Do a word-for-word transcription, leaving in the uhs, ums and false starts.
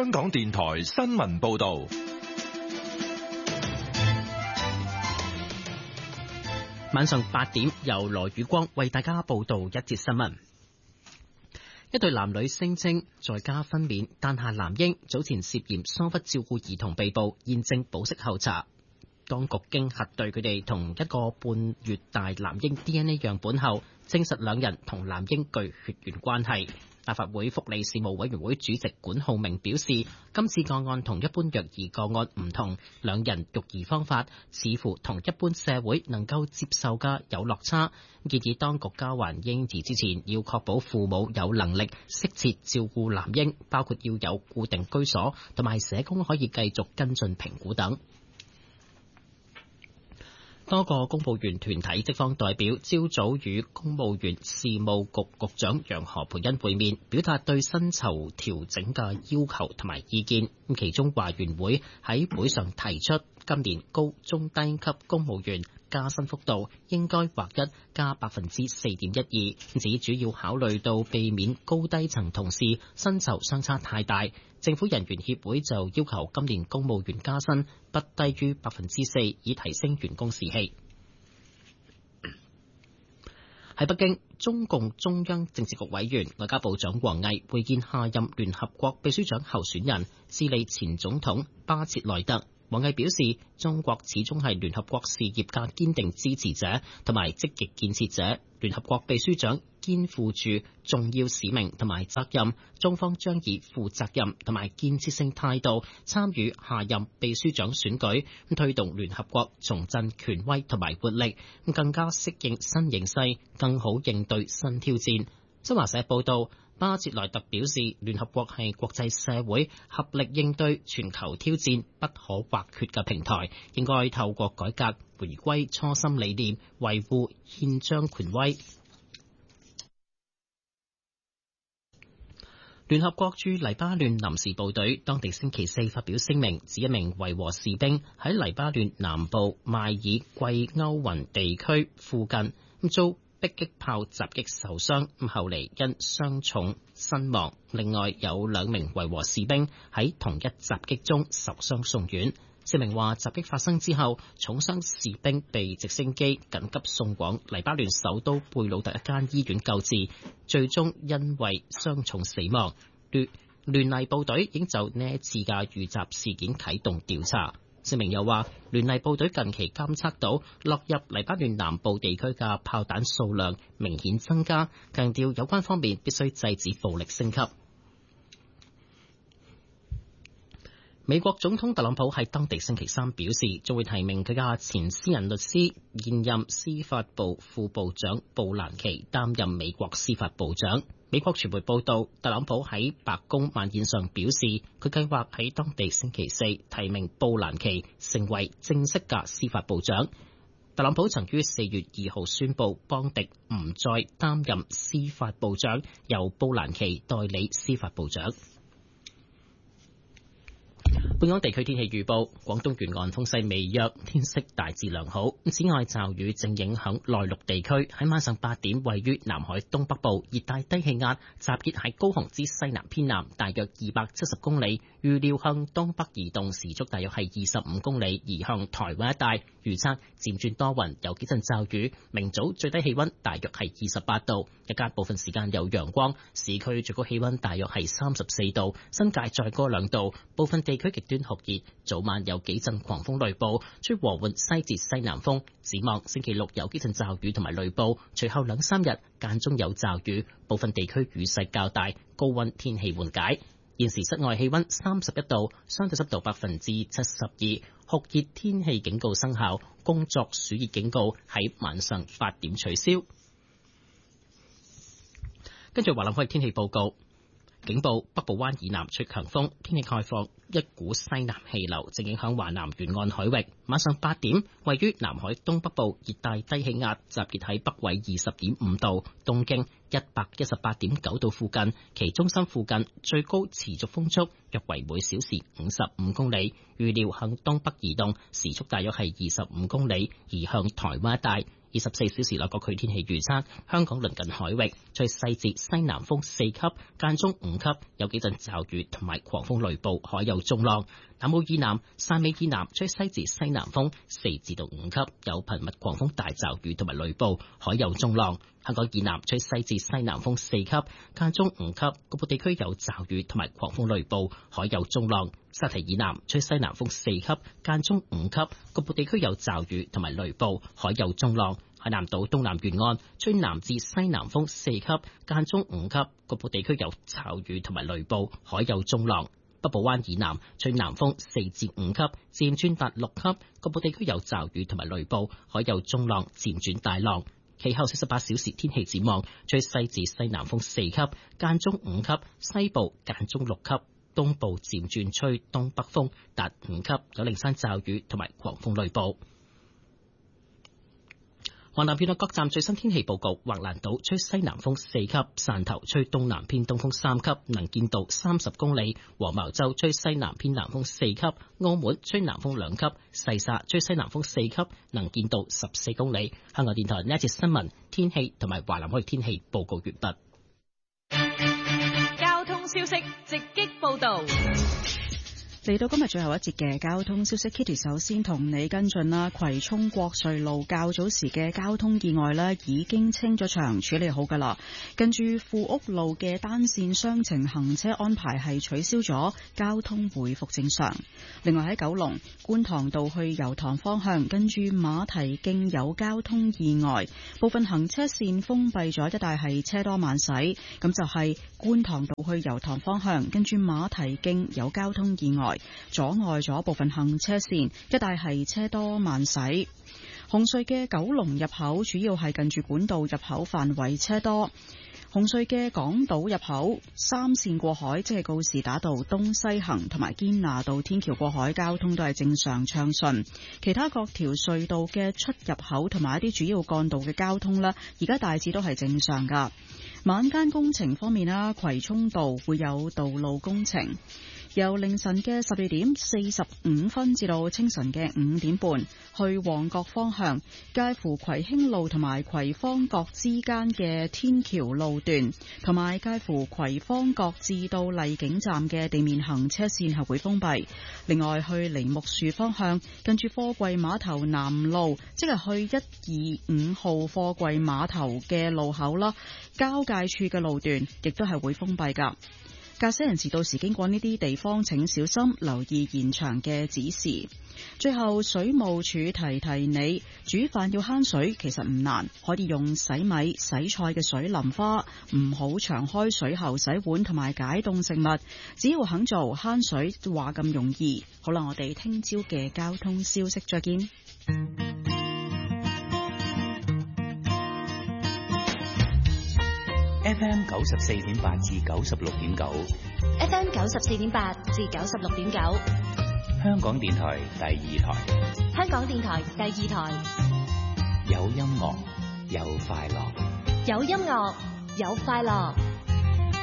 香港電台新聞報道。 晚上八點，由羅宇光為大家報道一節新聞。一對男女聲稱在家分娩誕下男嬰，早前涉嫌疏忽照顧兒童被捕，現正保釋候查。當局經核對佢哋同一個半月大男嬰 D N A 樣本後，證實兩人同男嬰具血緣關係。立法會福利事務委員會主席管浩明表示，今次個案同一般虐兒個案唔同，兩人育兒方法似乎同一般社會能夠接受嘅有落差，建議當局交還嬰兒之前要確保父母有能力適切照顧男嬰，包括要有固定居所同埋社工可以繼續跟進評估等。多個公務員團體職方代表朝早與公務員事務局局長楊何蓓茵會面，表達對薪酬調整嘅要求同埋意見。其中華員會喺會上提出，今年高中低級公務員加薪幅度應該劃一加百分之四點一二，指主要考慮到避免高低層同事薪酬相差太大。政府人員協會就要求今年公務員加薪不低於百分之四，以提升員工士氣。喺北京，中共中央政治局委員、外交部長王毅會見下任聯合國秘書長候選人、智利前總統巴切萊特。王毅表示，中國始終係聯合國事業嘅堅定支持者同埋積極建設者。聯合國秘書長肩負住重要使命同埋責任，中方將以負責任同埋建設性態度參與下任秘書長選舉，推動聯合國重振權威同埋活力，更加適應新形勢，更好應對新挑戰。新華社報道，巴切萊特表示，聯合國係國際社會合力應對全球挑戰不可或缺嘅平台，應該透過改革回歸初心理念，維護憲章權威。聯合國駐黎巴嫩臨時部隊當地星期四發表聲明，指一名維和士兵喺黎巴嫩南部邁爾季歐雲地區附近遭迫擊炮襲擊受傷，後嚟因傷重身亡。另外有兩名維和士兵喺同一襲擊中受傷送院。聲明話，襲擊發生之後，重傷士兵被直升機緊急送往黎巴嫩首都貝魯特一間醫院救治，最終因為傷重死亡。聯聯黎部隊已經就呢一次嘅遇襲事件啟動調查。聲明又話，聯黎部隊近期監測到落入黎巴嫩南部地區嘅炮彈數量明顯增加，強調有關方面必須制止暴力升級。美國總統特朗普喺當地星期三表示，將會提名佢嘅前私人律師、現任司法部副部長布蘭奇擔任美國司法部長。美國傳媒報道，特朗普喺白宮晚宴上表示，佢計劃喺當地星期四提名布蘭奇成為正式嘅司法部長。特朗普曾於四月二號宣布邦迪唔再擔任司法部長，由布蘭奇代理司法部長。本港地區天氣預報，廣東沿岸風勢微弱，天色大致良好。此外，驟雨正影響內陸地區。喺晚上八點，位於南海東北部熱帶低氣壓集結喺高雄之西南偏南大約二百七十公里，預料向東北移動，時速大約係二十五公里，移向台灣一帶。預測漸轉多雲，有幾陣驟雨。明早最低氣溫大約係二十八度，日間部分時間有陽光。市區最高氣溫大約係三十四度，新界再高兩度。部分地區極端酷熱，早晚有幾陣狂風雷暴，吹和緩西至西南風。展望星期六有幾陣驟雨同埋雷暴，隨後兩三日間中有驟雨，部分地區雨勢較大，高溫天氣緩解。現時室外氣溫三十一度，相對濕度百分之七十二，酷熱天氣警告生效，工作暑熱警告喺晚上八點取消。跟住華南海天氣報告。警報：北部灣以南吹強風，天氣概況，一股西南氣流正影響華南沿岸海域。晚上八點，位於南海東北部熱帶低氣壓集結喺北緯二十點五度，東經一百一十八點九度附近，其中心附近最高持續風速約為每小時五十五公里，預料向東北移動，時速大約係二十五公里，移向台灣一帶。 二十四小時內各區天氣預測：香港鄰近海域吹西至西南風四級，間中五級，有幾陣驟雨同埋狂風雷暴，海有中浪。南澳以南、汕尾以南吹西至西南風四至到五級，有頻密狂風大驟雨同埋雷暴，海有中浪。香港以南吹西至西南風四級，間中五級，局部地區有驟雨同埋狂風雷暴，海有中浪。沙堤以南吹西南風四級，間中五級，局部地區有驟雨同埋雷暴，海有中浪。海南島東南沿岸吹南至西南風四級，間中五級，局部地區有驟雨同埋雷暴，海有中浪。北部灣以南吹南風四至五級，漸轉達六級，局部地區有驟雨同埋雷暴，海有中浪，漸轉大浪。其後四十八小時天氣展望，吹西至西南風四級，間中五級，西部間中六級，東部漸轉吹東北風達五級，有零散驟雨同埋狂風雷暴。華南沿岸各站最新天氣報告：橫瀾島吹西南風四級，汕頭吹東南偏東風三級，能見度三十公里；黃茅洲吹西南偏南風四級，澳門吹南風兩級，細沙吹西南風四級，能見度十四公里。香港電台呢一節新聞、天氣同埋華南海域天氣報告完畢。 交通消息直擊報道。 嚟到今日最後一節嘅交通消息 ，Kitty 首先同你跟進啦。葵涌國瑞路較早時嘅交通意外呢已經清咗場，處理好噶啦。跟住富屋路嘅單線雙程行車安排係取消咗，交通回復正常。另外喺九龍觀塘道去油塘方向，跟住馬蹄徑有交通意外，部分行車線封閉咗，一帶係車多慢駛。咁就係觀塘道去油塘方向，跟住馬蹄徑有交通意外，阻礙咗部分行車線，一帶係車多慢駛。紅隧嘅九龍入口主要係近住管道入口範圍車多。紅隧嘅港島入口三線過海，即係告士打道東西行同埋堅拿道天橋過海交通都係正常暢順。其他各條隧道嘅出入口同埋一啲主要幹道嘅交通呢，而家大致都係正常噶。晚間工程方面啦，葵涌道會有道路工程。由凌晨嘅十二點四十五分至到清晨嘅五點半，去旺角方向，介乎葵興路同埋葵芳角之間嘅天橋路段，同埋介乎葵芳角至到荔景站嘅地面行車線係會封閉。另外，去梨木樹方向，近住貨櫃碼頭南路，即係去一二五號貨櫃碼頭嘅路口啦，交界處嘅路段亦都係會封閉㗎。駕駛人士到時經過呢啲地方，請小心留意現場嘅指示。最後，水務署提提你，煮飯要慳水，其實唔難，可以用洗米、洗菜嘅水淋花，唔好長開水喉洗碗同埋解凍食物。只要肯做，慳水話咁容易。好啦，我哋聽朝嘅交通消息再見。 F M 九十四點八至九十六點九 ，F M 九十四點八至九十六點九， 香港電台第二台， 香港電台第二台， 有音樂，有快樂， 有音樂，有快樂。